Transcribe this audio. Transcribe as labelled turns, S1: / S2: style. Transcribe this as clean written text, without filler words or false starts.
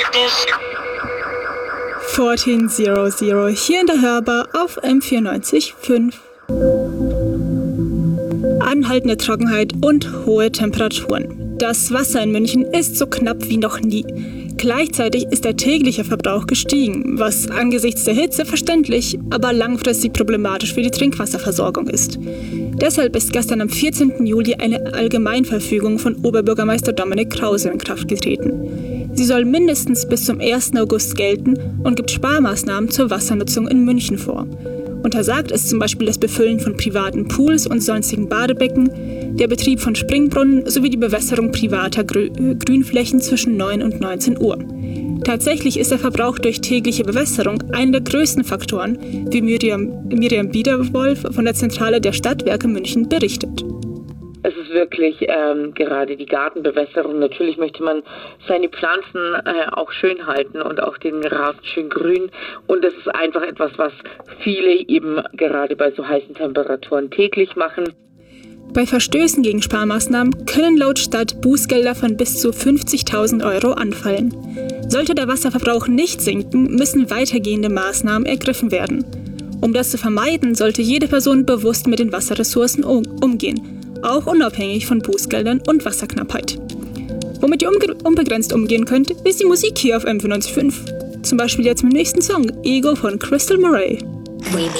S1: 1400 hier in der Hörbar auf M94.5. Anhaltende Trockenheit und hohe Temperaturen. Das Wasser in München ist so knapp wie noch nie. Gleichzeitig ist der tägliche Verbrauch gestiegen, was angesichts der Hitze verständlich, aber langfristig problematisch für die Trinkwasserversorgung ist. Deshalb ist gestern am 14. Juli eine Allgemeinverfügung von Oberbürgermeister Dominik Krause in Kraft getreten. Sie soll mindestens bis zum 1. August gelten und gibt Sparmaßnahmen zur Wassernutzung in München vor. Untersagt ist zum Beispiel das Befüllen von privaten Pools und sonstigen Badebecken, der Betrieb von Springbrunnen sowie die Bewässerung privater Grünflächen zwischen 9 und 19 Uhr. Tatsächlich ist der Verbrauch durch tägliche Bewässerung einer der größten Faktoren, wie Miriam Biederwolf von der Zentrale der Stadtwerke München berichtet.
S2: Es ist wirklich gerade die Gartenbewässerung. Natürlich möchte man seine Pflanzen auch schön halten und auch den Rasen schön grün. Und das ist einfach etwas, was viele eben gerade bei so heißen Temperaturen täglich machen.
S1: Bei Verstößen gegen Sparmaßnahmen können laut Stadt Bußgelder von bis zu 50.000 Euro anfallen. Sollte der Wasserverbrauch nicht sinken, müssen weitergehende Maßnahmen ergriffen werden. Um das zu vermeiden, sollte jede Person bewusst mit den Wasserressourcen umgehen, auch unabhängig von Bußgeldern und Wasserknappheit. Womit ihr unbegrenzt umgehen könnt, ist die Musik hier auf M94.5. Zum Beispiel jetzt mit dem nächsten Song, Ego von Crystal Murray.